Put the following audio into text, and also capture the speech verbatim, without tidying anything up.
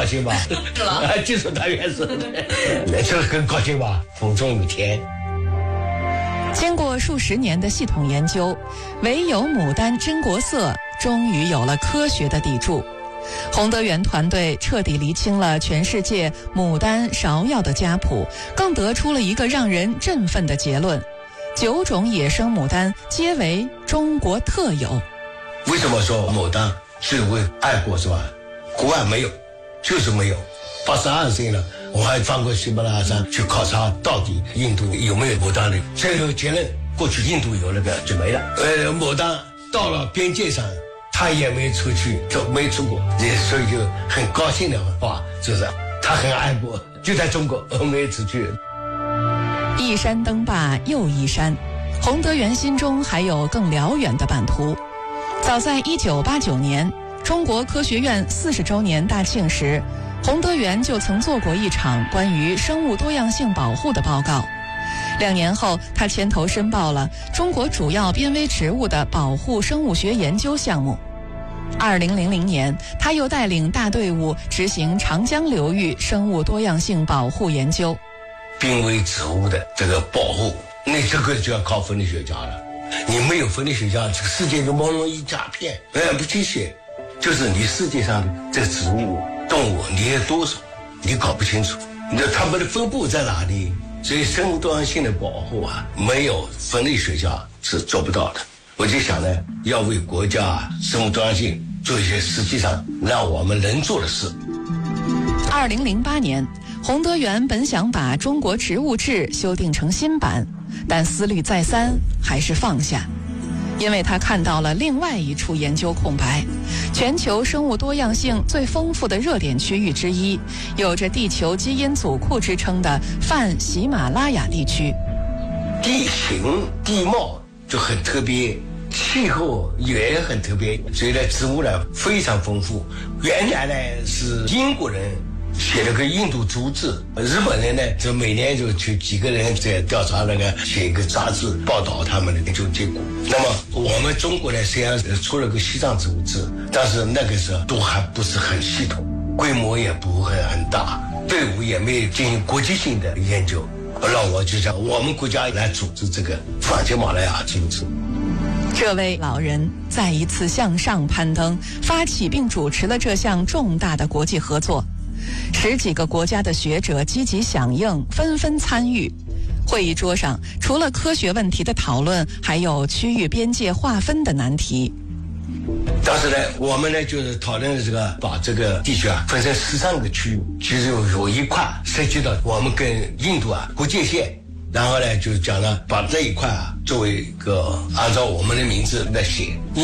兴吧？ 是吧？ 技术大院士，这个很高兴吧？风中有天。 经过数十年的系统研究，唯有牡丹真国色终于有了科学的底柱。洪德元团队彻底厘清了全世界牡丹芍药的家谱，更得出了一个让人振奋的结论：九种野生牡丹皆为中国特有。 为什么说牡丹是为爱国是吧？国外没有，就是没有。八十二岁了，我还翻过喜马拉雅山去考察到底印度有没有牡丹的，最后结论过去印度有那个就没了。呃，牡丹到了边界上，他也没出去，就没出国，也所以就很高兴的话，就是他很爱国，就在中国没有出去。 一山登坝又一山，洪德元心中还有更辽远的版图。早在一九八九年，中国科学院四十周年大庆时，洪德元就曾做过一场关于生物多样性保护的报告。两年后，他牵头申报了中国主要濒危植物的保护生物学研究项目。二零零零年，他又带领大队伍执行长江流域生物多样性保护研究。 濒危植物的这个保护，那这个就要靠分类学家了。你没有分类学家，这个世界就朦胧一大片，哎，不清晰。就是你世界上的这个植物、动物，你有多少，你搞不清楚。那它们的分布在哪里？所以生物多样性的保护啊，没有分类学家是做不到的。我就想呢，要为国家生物多样性做一些实际上让我们能做的事。 二零零八年，洪德元本想把《中国植物志》修订成新版，但思虑再三，还是放下。因为他看到了另外一处研究空白，全球生物多样性最丰富的热点区域之一，有着地球基因组库之称的泛喜马拉雅地区。 地形地貌就很特别，气候也很特别，所以呢植物呢非常丰富。原来呢是英国人写了个印度植物志，日本人呢就每年就去几个人在调查那个，写一个杂志报道他们的研究结果。那么我们中国呢虽然出了个西藏植物志，但是那个时候都还不是很系统，规模也不会很大，队伍也没有进行国际性的研究。那我就想我们国家来组织这个泛喜马拉雅植物志。 这位老人再一次向上攀登，发起并主持了这项重大的国际合作。十几个国家的学者积极响应，纷纷参与。会议桌上，除了科学问题的讨论，还有区域边界划分的难题。 当时呢，我们呢就是讨论这个，把这个地区啊分成十三个区域，其实有有一块涉及到我们跟印度啊国界线，然后呢就讲了把这一块啊作为一个按照我们的名字来写。